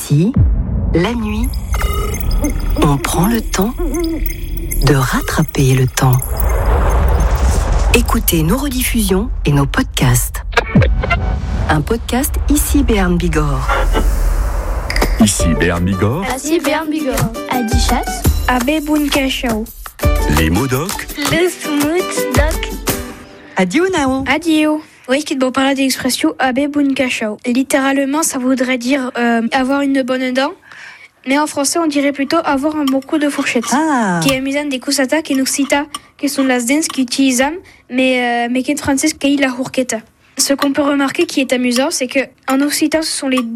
Ici, la nuit, on prend le temps de rattraper le temps. Écoutez nos rediffusions et nos podcasts. Un podcast Ici Béarn Bigorre. Ici Béarn Bigorre. Ici Béarn Bigorre. Adichat. Abe Bunkachao. Les mots doc. Le smooth doc. Adio Nao. Adio. Oui, qui doit parler d'expression Abe Bunkachao. Littéralement, ça voudrait dire avoir une bonne dent. Mais en français, on dirait plutôt avoir un bon coup de fourchette. Qui est mis des kusata, qui nous cita, qui sont les dents qui utilisent, mais qui en français, qui est la fourchette. Ce qu'on peut remarquer qui est amusant, c'est que en occitan, ce sont les